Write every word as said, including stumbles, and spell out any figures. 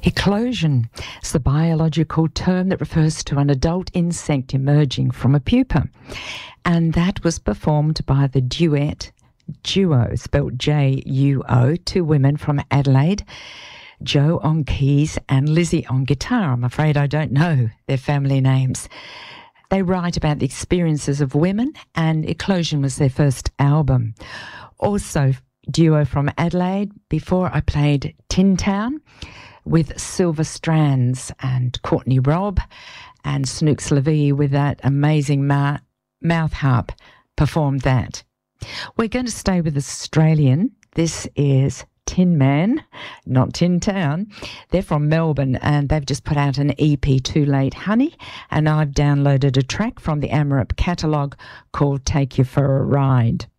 Eclosion is the biological term that refers to an adult insect emerging from a pupa. And that was performed by the duet Duo, spelled J U O, two women from Adelaide, Jo on keys and Lizzie on guitar. I'm afraid I don't know their family names. They write about the experiences of women, and Eclosion was their first album. Also, duo from Adelaide. Before I played Tin Town with Silver Strands and Courtney Robb and Snooks Levy with that amazing ma- mouth harp performed that. We're going to stay with Australian. This is Tin Man, not Tin Town. They're from Melbourne and they've just put out an E P, Too Late Honey, and I've downloaded a track from the Amarip catalogue called Take You for a Ride.